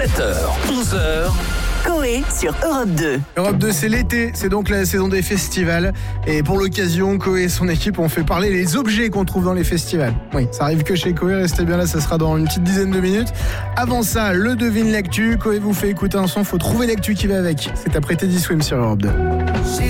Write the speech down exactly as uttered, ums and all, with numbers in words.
sept heures, onze heures. Coé sur Europe deux. Europe deux, c'est l'été, c'est donc la saison des festivals. Et pour l'occasion, Coé et son équipe ont fait parler les objets qu'on trouve dans les festivals. Oui, ça arrive que chez Coé, restez bien là, ça sera dans une petite dizaine de minutes. Avant ça, le devine l'actu. Coé vous fait écouter un son, faut trouver l'actu qui va avec. C'est après Teddy Swims sur Europe deux.